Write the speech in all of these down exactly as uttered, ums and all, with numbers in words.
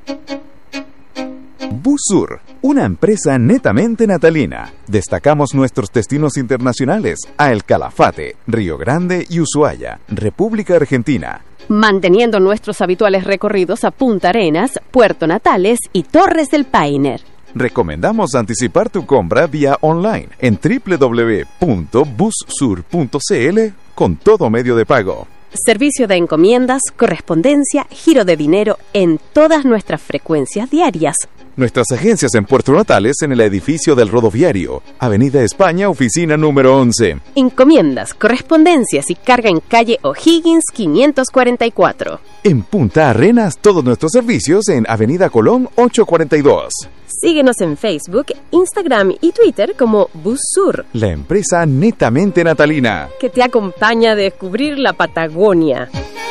Bussur, una empresa netamente natalina. Destacamos nuestros destinos internacionales a El Calafate, Río Grande y Ushuaia, República Argentina. Manteniendo nuestros habituales recorridos a Punta Arenas, Puerto Natales y Torres del Paine. Recomendamos anticipar tu compra vía online en doble u doble u doble u punto bussur punto c l con todo medio de pago. Servicio de encomiendas, correspondencia, giro de dinero en todas nuestras frecuencias diarias. Nuestras agencias en Puerto Natales en el edificio del Rodoviario, Avenida España, oficina número once. Encomiendas, correspondencias y carga en calle O'Higgins quinientos cuarenta y cuatro. En Punta Arenas, todos nuestros servicios en Avenida Colón ochocientos cuarenta y dos. Síguenos en Facebook, Instagram y Twitter como Bussur, la empresa netamente natalina que te acompaña a descubrir la Patagonia.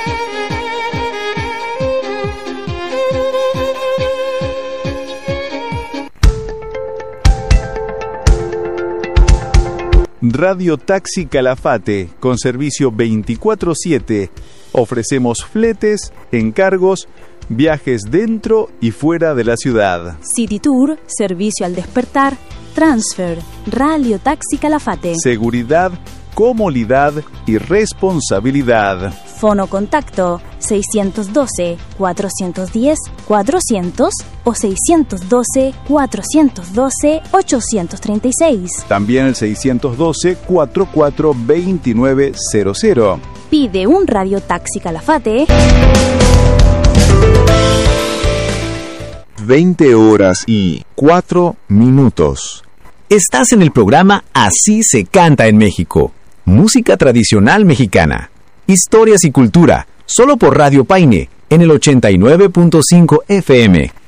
Radio Taxi Calafate, con servicio veinticuatro siete. Ofrecemos fletes, encargos, viajes dentro y fuera de la ciudad. City Tour, servicio al despertar, transfer, Radio Taxi Calafate. Seguridad, comodidad y responsabilidad. Fono contacto seiscientos doce, cuatrocientos diez, cuatrocientos o seiscientos doce, cuatrocientos doce, ochocientos treinta y seis. También el seiscientos doce, cuarenta y cuatro, veintinueve cero cero. Pide un Radio Taxi Calafate. veinte horas y cuatro minutos. Estás en el programa Así se canta en México. Música tradicional mexicana. Historias y cultura. Solo por Radio Paine, en el ochenta y nueve punto cinco F M.